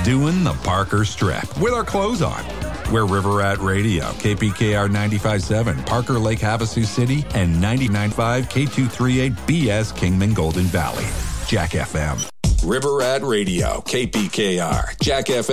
doing the Parker Strip with our clothes on. We're River Rat Radio, KPKR 95.7, Parker Lake Havasu City, and 99.5 K238 BS Kingman Golden Valley. Jack FM. River Rat Radio, KPKR, Jack FM.